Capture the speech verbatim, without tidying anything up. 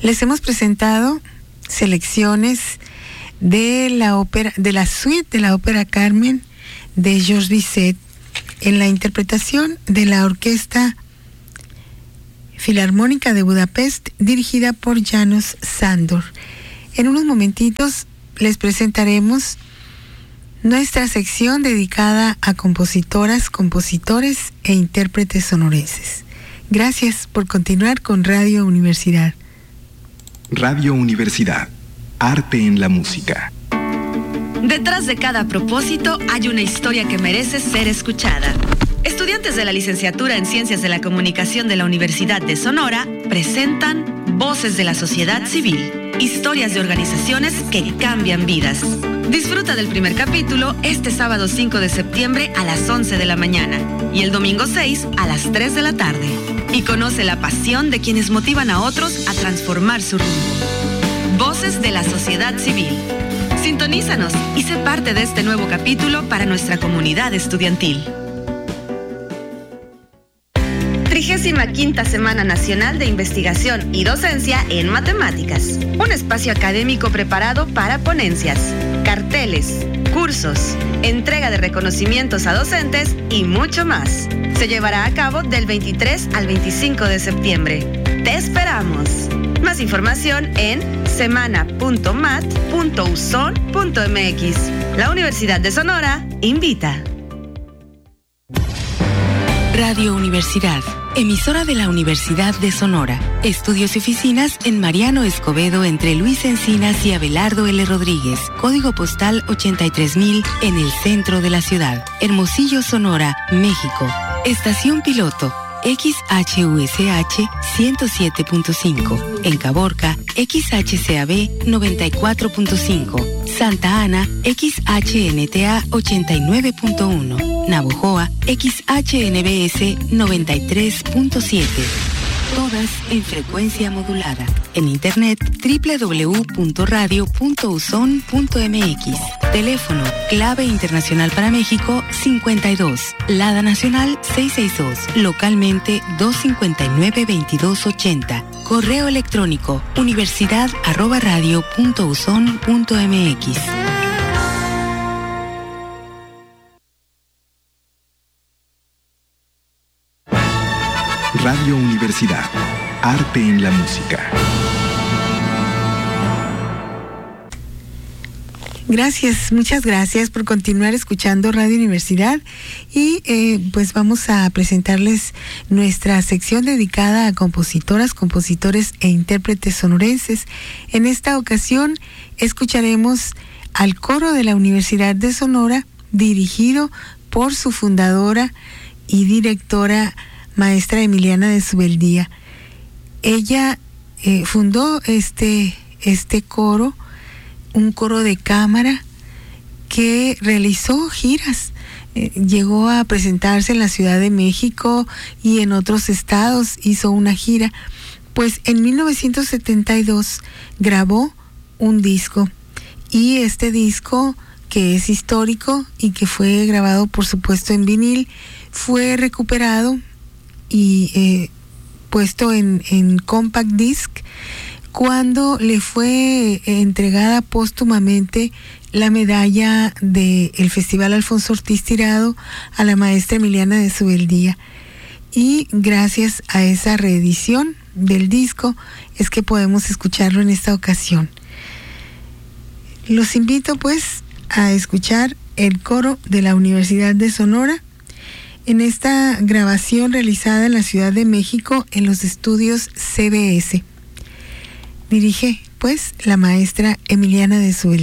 Les hemos presentado selecciones de la ópera, de la suite de la ópera Carmen de Georges Bizet, en la interpretación de la Orquesta Filarmónica de Budapest, dirigida por János Sándor. En unos momentitos les presentaremos nuestra sección dedicada a compositoras, compositores e intérpretes sonorenses. Gracias por continuar con Radio Universidad. Radio Universidad, arte en la música. Detrás de cada propósito hay una historia que merece ser escuchada. Estudiantes de la licenciatura en Ciencias de la Comunicación de la Universidad de Sonora presentan Voces de la Sociedad Civil, historias de organizaciones que cambian vidas. Disfruta del primer capítulo este sábado cinco de septiembre a las once de la mañana y el domingo seis a las tres de la tarde. Y conoce la pasión de quienes motivan a otros a transformar su rumbo. Voces de la Sociedad Civil. Sintonízanos y sé parte de este nuevo capítulo para nuestra comunidad estudiantil. trigésima quinta Semana Nacional de Investigación y Docencia en Matemáticas. Un espacio académico preparado para ponencias, carteles, cursos, entrega de reconocimientos a docentes y mucho más. Se llevará a cabo del veintitrés al veinticinco de septiembre. ¡Te esperamos! Más información en semana punto mat punto u son punto eme equis. La Universidad de Sonora invita. Radio Universidad, emisora de la Universidad de Sonora. Estudios y oficinas en Mariano Escobedo entre Luis Encinas y Abelardo L. Rodríguez. Código postal ochenta y tres mil en el centro de la ciudad. Hermosillo, Sonora, México. Estación piloto X H U S H ciento siete punto cinco. En Caborca, X H C A B noventa y cuatro punto cinco. Santa Ana, X H N T A ochenta y nueve punto uno. Navojoa, X H N B S noventa y tres punto siete. Todas en frecuencia modulada. En internet doble u doble u doble u punto radio punto u son punto eme equis. Teléfono clave internacional para México cincuenta y dos. Lada nacional seiscientos sesenta y dos. Localmente doscientos cincuenta y nueve veintidós ochenta. Correo electrónico universidad arroba radio punto u son punto eme equis. Radio Universidad, arte en la música. Gracias, muchas gracias por continuar escuchando Radio Universidad y eh, pues vamos a presentarles nuestra sección dedicada a compositoras, compositores e intérpretes sonorenses. En esta ocasión escucharemos al coro de la Universidad de Sonora, dirigido por su fundadora y directora, maestra Emiliana de Subeldía. Ella eh, fundó este, este coro, un coro de cámara que realizó giras. Eh, llegó a presentarse en la Ciudad de México y en otros estados, hizo una gira. Pues en mil novecientos setenta y dos grabó un disco, y este disco, que es histórico y que fue grabado por supuesto en vinil, fue recuperado y eh, puesto en, en compact disc cuando le fue entregada póstumamente la medalla del Festival Alfonso Ortiz Tirado a la maestra Emiliana de Subeldía. Y gracias a esa reedición del disco es que podemos escucharlo en esta ocasión. Los invito pues a escuchar el coro de la Universidad de Sonora en esta grabación realizada en la Ciudad de México en los estudios C B S. Dirige pues la maestra Emiliana de Subeldía.